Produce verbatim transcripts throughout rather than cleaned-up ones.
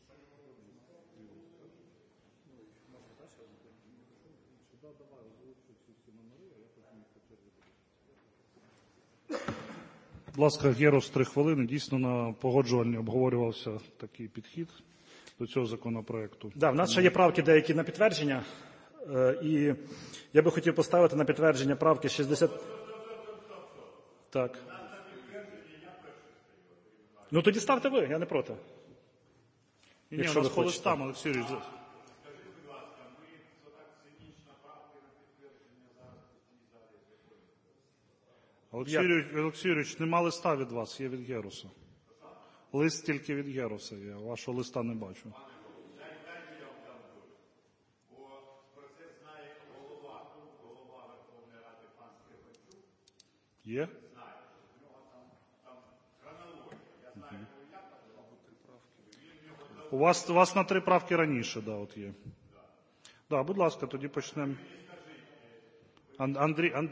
Будь ласка, Герус, три хвилини. Дійсно, на погоджуванні обговорювався такий підхід до цього законопроекту. Да, в нас ще є правки деякі на підтвердження. І я би хотів поставити на підтвердження правки шістдесят... Так. Ну тоді ставте ви, я не проти. Ні, ні, у нас по листам, Олексій Юрійович. Олексій Юрійович, Олексій Юрійович, нема листа від вас, є від Геруса. Лист тільки від Геруса є, вашого листа не бачу. Є? У вас, у вас на три правки раніше, да, от є. Да, будь ласка, тоді почнемо. Ан- Андрій, Андрій.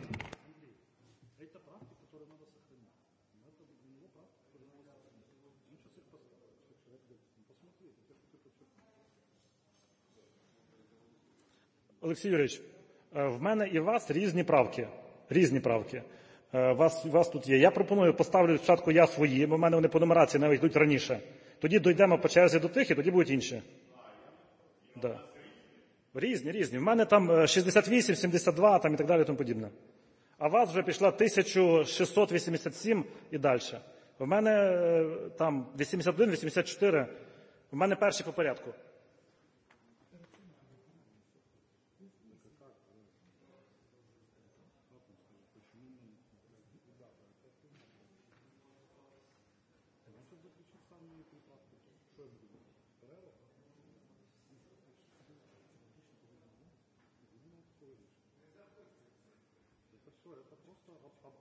Олексій Юрійович, в мене і у вас різні правки. Різні правки. Вас, вас тут є. Я пропоную, поставлю спочатку я свої, бо в мене вони по нумерації навіть йдуть раніше. Тоді дійдемо по черзі до тих, і тоді будуть інші. Да. Різні, різні. В мене там шістдесят вісім, сімдесят два там і так далі, і тому подібне. А у вас вже пішла тисяча шістсот вісімдесят сім і далі. В мене там вісімдесят один, вісімдесят чотири. В мене перші по порядку.